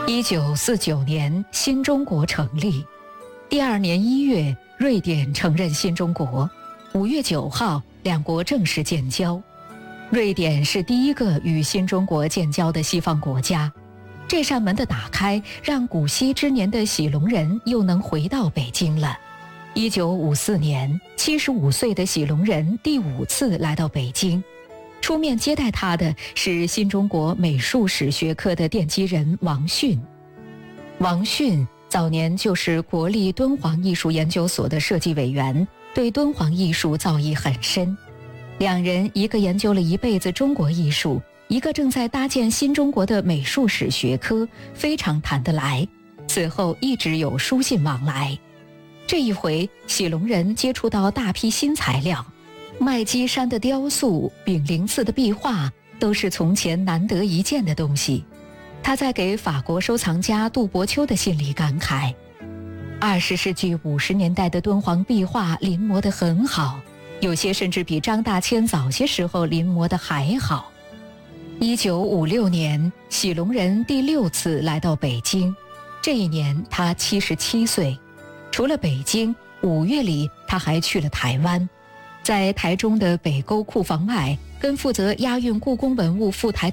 1949年，新中国成立。第二年1月，瑞典承认新中国。5月9号，两国正式建交。瑞典是第一个与新中国建交的西方国家。这扇门的打开，让古稀之年的喜隆人又能回到北京了。1954年，75岁的喜隆人第5次来到北京。出面接待他的是新中国美术史学科的奠基人王迅。王迅早年就是国立敦煌艺术研究所的设计委员，对敦煌艺术造诣很深。两人一个研究了一辈子中国艺术，一个正在搭建新中国的美术史学科，非常谈得来。此后一直有书信往来。这一回，喜隆人接触到大批新材料，麦积山的雕塑、炳灵寺的壁画，都是从前难得一见的东西。他在给法国收藏家杜伯丘的信里感慨：20世纪50年代的敦煌壁画临摹得很好，有些甚至比张大千早些时候临摹的还好。1956年，喜隆人第6次来到北京，这一年他77岁。除了北京，5月里他还去了台湾，在台中的北沟库房外，跟负责押运故宫文物赴台